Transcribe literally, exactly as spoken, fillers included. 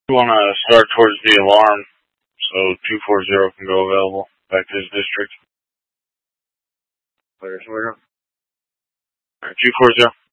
You want to start towards the alarm, so two four zero can go available back to his district. Clear, clear. Alright, two four zero.